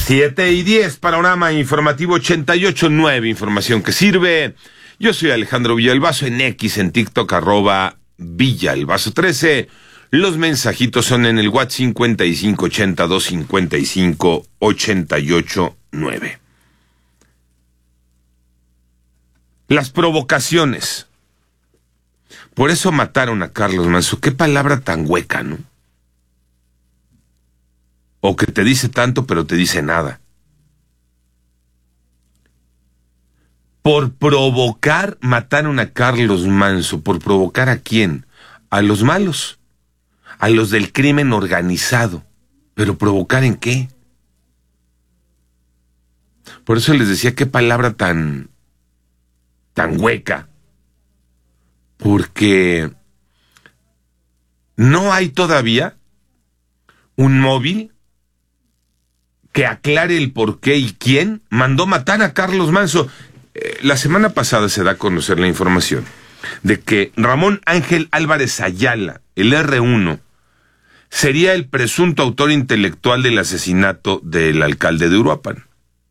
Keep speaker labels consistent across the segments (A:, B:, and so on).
A: 7:10, Panorama Informativo 88.9, información que sirve. Yo soy Alejandro Villalbazo, en X, en TikTok, @Villalbazo13. Los mensajitos son en el WhatsApp 5582558889. Las provocaciones. Por eso mataron a Carlos Manso. Qué palabra tan hueca, ¿no? O que te dice tanto, pero te dice nada. Por provocar, mataron a Carlos Manso. ¿Por provocar a quién? A los malos. A los del crimen organizado. ¿Pero provocar en qué? Por eso les decía, qué palabra tan hueca. Porque no hay todavía un móvil que aclare el por qué y quién mandó matar a Carlos Manso. La semana pasada se da a conocer la información de que Ramón Ángel Álvarez Ayala, el R1, sería el presunto autor intelectual del asesinato del alcalde de Uruapan.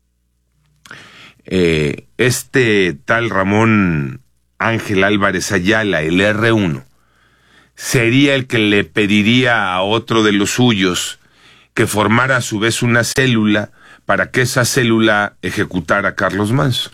A: Este tal Ramón Ángel Álvarez Ayala, el R1, sería el que le pediría a otro de los suyos que formara a su vez una célula para que esa célula ejecutara a Carlos Manso.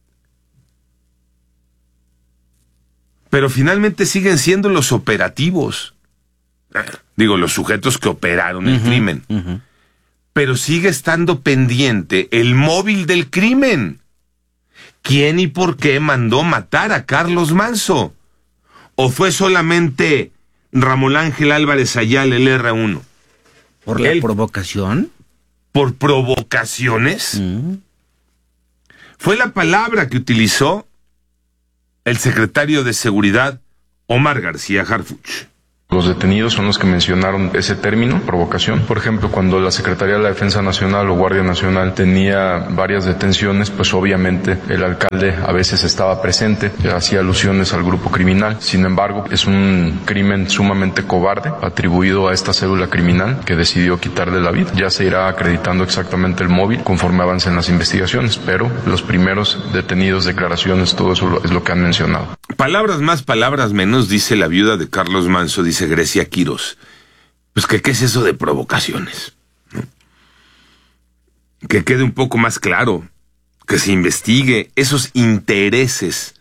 A: Pero finalmente siguen siendo los operativos, digo, los sujetos que operaron el crimen. Pero sigue estando pendiente el móvil del crimen. ¿Quién y por qué mandó matar a Carlos Manso? ¿O fue solamente Ramón Ángel Álvarez Ayala, el R1?
B: ¿Por la provocación?
A: ¿Por provocaciones? Fue la palabra que utilizó el secretario de Seguridad, Omar García Harfuch.
C: Los detenidos son los que mencionaron ese término, provocación. Por ejemplo, cuando la Secretaría de la Defensa Nacional o Guardia Nacional tenía varias detenciones, pues obviamente el alcalde a veces estaba presente, hacía alusiones al grupo criminal. Sin embargo, es un crimen sumamente cobarde atribuido a esta célula criminal que decidió quitarle la vida. Ya se irá acreditando exactamente el móvil conforme avancen las investigaciones, pero los primeros detenidos, declaraciones, todo eso es lo que han mencionado.
A: Palabras más, palabras menos, dice la viuda de Carlos Manso, dice Grecia Quirós. Pues que qué es eso de provocaciones, ¿no? Que quede un poco más claro, que se investigue esos intereses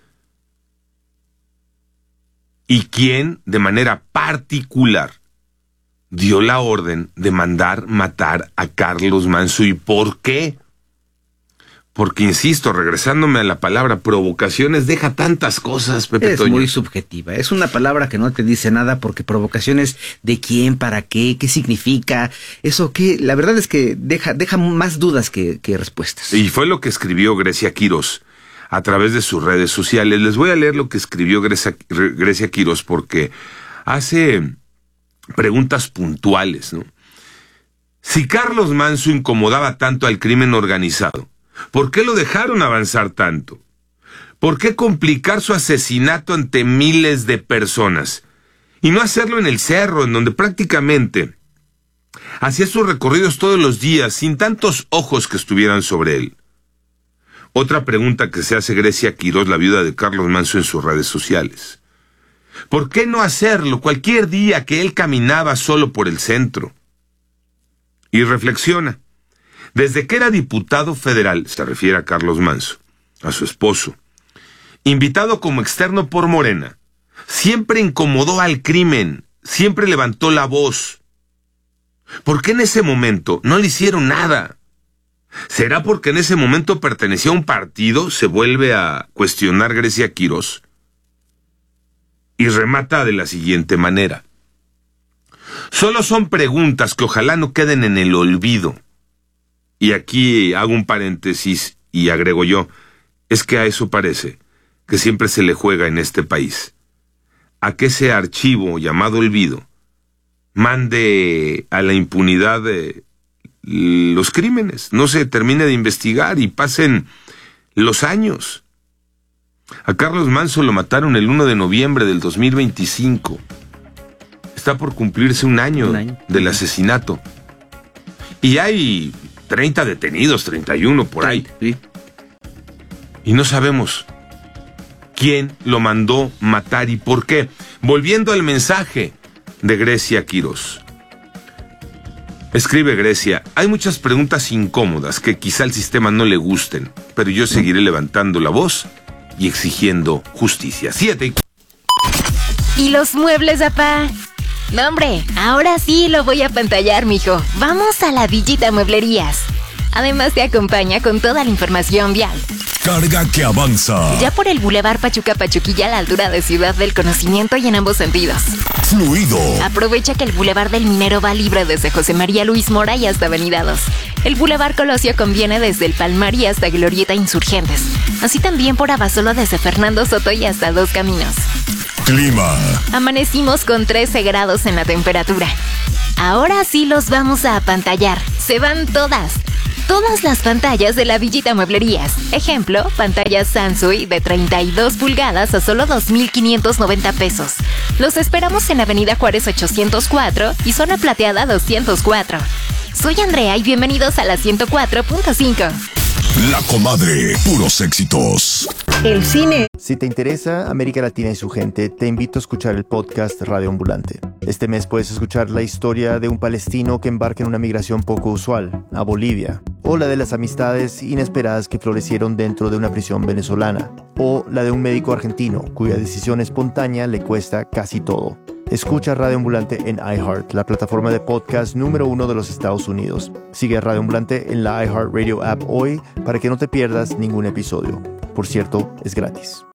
A: y quién de manera particular dio la orden de mandar matar a Carlos Manso y por qué. Porque, insisto, regresándome a la palabra provocaciones, deja tantas cosas, Pepe Toño.
B: Es muy subjetiva, es una palabra que no te dice nada, porque provocaciones de quién, para qué significa, eso que, la verdad es que deja más dudas que respuestas.
A: Y fue lo que escribió Grecia Quirós a través de sus redes sociales. Les voy a leer lo que escribió Grecia Quirós porque hace preguntas puntuales, ¿no? Si Carlos Manso incomodaba tanto al crimen organizado, ¿por qué lo dejaron avanzar tanto? ¿Por qué complicar su asesinato ante miles de personas? Y no hacerlo en el cerro, en donde prácticamente hacía sus recorridos todos los días, sin tantos ojos que estuvieran sobre él. Otra pregunta que se hace Grecia Quirós, la viuda de Carlos Manso, en sus redes sociales. ¿Por qué no hacerlo cualquier día que él caminaba solo por el centro? Y reflexiona. Desde que era diputado federal, se refiere a Carlos Manso, a su esposo, invitado como externo por Morena, siempre incomodó al crimen, siempre levantó la voz. ¿Por qué en ese momento no le hicieron nada? ¿Será porque en ese momento pertenecía a un partido? Se vuelve a cuestionar Grecia Quirós. Y remata de la siguiente manera. Solo son preguntas que ojalá no queden en el olvido. Y aquí hago un paréntesis y agrego yo, es que a eso parece que siempre se le juega en este país, a que ese archivo llamado olvido mande a la impunidad los crímenes, no se termine de investigar y pasen los años. A Carlos Manso lo mataron el 1 de noviembre del 2025. Está por cumplirse un año del asesinato. Y hay 30 detenidos, 31 por ahí.
B: Sí.
A: Y no sabemos quién lo mandó matar y por qué. Volviendo al mensaje de Grecia Quirós. Escribe Grecia: hay muchas preguntas incómodas que quizá al sistema no le gusten, pero yo seguiré levantando la voz y exigiendo justicia. 7.
D: ¿Y los muebles, papá? No, hombre, ahora sí lo voy a pantallar, mijo. Vamos a la Villita Mueblerías. Además te acompaña con toda la información vial.
E: Carga que avanza.
D: Ya por el Boulevard Pachuca-Pachuquilla a la altura de Ciudad del Conocimiento y en ambos sentidos.
E: Fluido.
D: Aprovecha que el Boulevard del Minero va libre desde José María Luis Mora y hasta Avenida 2. El Boulevard Colosio conviene desde el Palmar y hasta Glorieta Insurgentes. Así también por Abasolo desde Fernando Soto y hasta Dos Caminos.
E: Clima.
D: Amanecimos con 13 grados en la temperatura. Ahora sí los vamos a apantallar. Se van todas las pantallas de la Villita Mueblerías. Ejemplo, pantalla Samsung de 32 pulgadas a solo 2,590 pesos. Los esperamos en Avenida Juárez 804 y Zona Plateada 204. Soy Andrea y bienvenidos a la 104.5.
E: La Comadre, puros éxitos.
F: El cine.
G: Si te interesa América Latina y su gente, te invito a escuchar el podcast Radio Ambulante. Este mes puedes escuchar la historia de un palestino que embarca en una migración poco usual, a Bolivia, o la de las amistades inesperadas que florecieron dentro de una prisión venezolana, o la de un médico argentino cuya decisión espontánea le cuesta casi todo. Escucha Radio Ambulante en iHeart, la plataforma de podcast número 1 de los Estados Unidos. Sigue a Radio Ambulante en la iHeartRadio app hoy para que no te pierdas ningún episodio. Por cierto, es gratis.